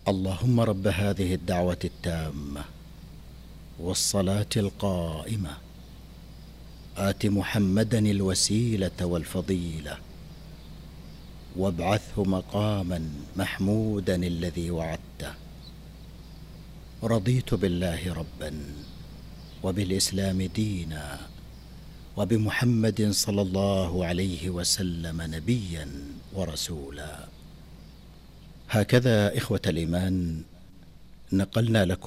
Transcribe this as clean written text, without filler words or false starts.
اللهم رب هذه الدعوة التامة والصلاة القائمة آت محمدا الوسيلة والفضيلة وابعثه مقاما محمودا الذي وعدته. رضيت بالله ربا وبالإسلام دينا وبمحمد صلى الله عليه وسلم نبيا ورسولا. هكذا إخوة الإيمان نقلنا لكم